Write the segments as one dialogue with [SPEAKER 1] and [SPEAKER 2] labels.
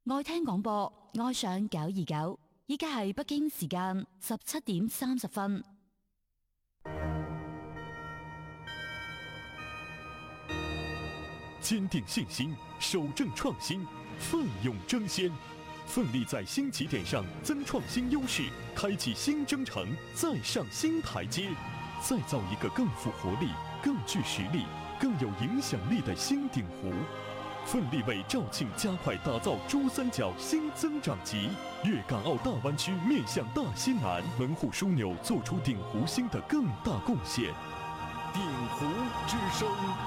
[SPEAKER 1] 愛聽廣播，愛上929，依家係北京時間17點30分。
[SPEAKER 2] 堅定信心，守正創新，奮勇爭先，奮力在新起點上增創新優勢，開啟新征程，再上新台階，再造一個更富活力、更具實力、更有影響力的新鼎湖。奮力為肇慶加快打造珠三角新增長極，粵港澳大灣區面向大西南，門戶樞紐做出鼎湖新的更大貢獻。鼎湖之聲。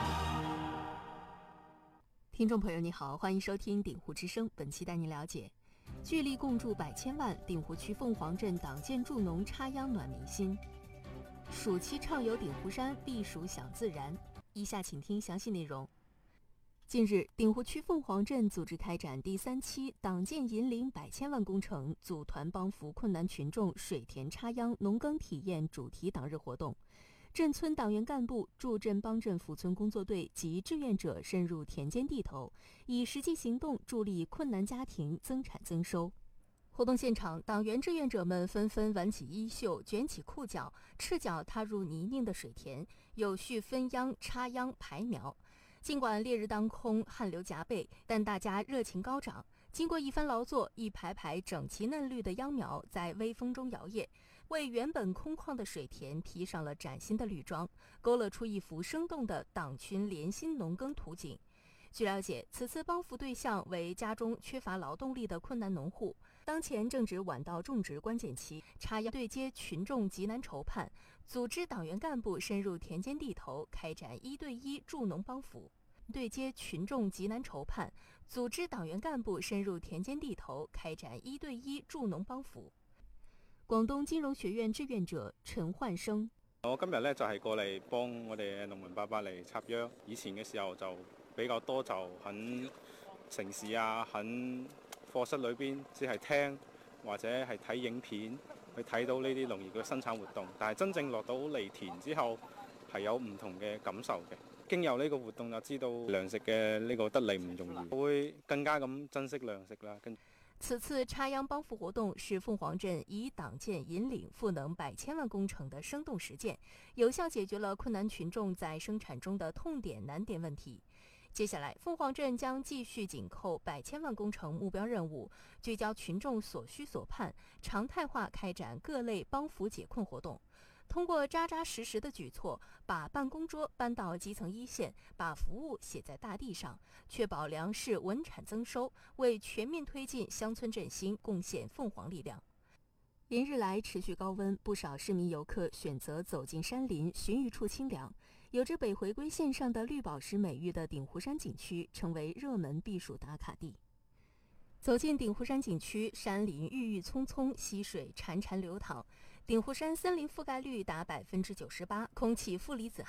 [SPEAKER 3] 聽眾朋友你好，歡迎收聽鼎湖之聲，本期帶您了解聚力共築百千萬，鼎湖區鳳凰鎮黨建助農插秧暖民心，暑期暢遊鼎湖山，避暑享自然。以下請聽詳細內容。近日，鼎湖區鳳凰鎮組織開展第3期黨建引領百千萬工程，組團幫扶困難群眾水田插秧農耕體驗主題黨日活動。鎮村黨員幹部、助鎮幫鎮扶村工作隊及志願者深入田間地頭，以實際行動助力困難家庭增產增收。活動現場，黨員志願者們紛紛挽起衣袖，捲起褲腳，赤腳踏入泥濘的水田，有序分秧、插秧、排苗。盡管烈日當空，汗流浹背，但大家熱情高漲。經過一番勞作，一排排整齊嫩綠的秧苗在微風中搖曳，為原本空曠的水田披上了嶄新的綠裝，勾勒出一幅生動的黨群連心農耕圖景。據了解，此次幫扶對象為家中缺乏勞動力的困難農戶，當前正值晚稻種植關鍵期，插秧對接群眾急難愁盼，組織黨員幹部深入田間地頭，開展1對1助農幫扶。對接群眾急難愁盼，組織黨員幹部深入田間地頭，開展1對1助農幫扶。廣東金融學院志願者陳煥生：
[SPEAKER 4] 我今日呢就係過嚟幫我哋農民伯伯嚟插秧。以前嘅時候就比較多就喺城市啊，喺課室裏邊只係聽或者係睇影片去睇到呢啲農業嘅生產活動，但係真正落到嚟田之後係有唔同嘅感受嘅。經由呢個活動就知道糧食嘅呢個得嚟唔容易，會更加咁珍惜糧食啦。
[SPEAKER 3] 此次插秧幫扶活動是鳳凰鎮以黨建引領賦能百千萬工程的生動實踐，有效解決了困難群眾在生產中的痛點難點問題。接下來，鳳凰鎮將繼續緊扣百千萬工程目標任務，聚焦群眾所需所盼，常態化開展各類幫扶解困活動。通過扎扎實實的舉措，把辦公桌搬到基層一線，把服務寫在大地上，確保糧食穩產增收，為全面推進鄉村振興貢獻鳳凰力量。連日來持續高溫，不少市民遊客選擇走進山林，尋一處清涼。有着北回歸線上的綠寶石美譽的鼎湖山景區，成為熱門避暑打卡地。走進鼎湖山景區，山林鬱鬱蔥蔥，溪水潺潺流淌。鼎湖山森林覆蓋率達98%，空氣負離子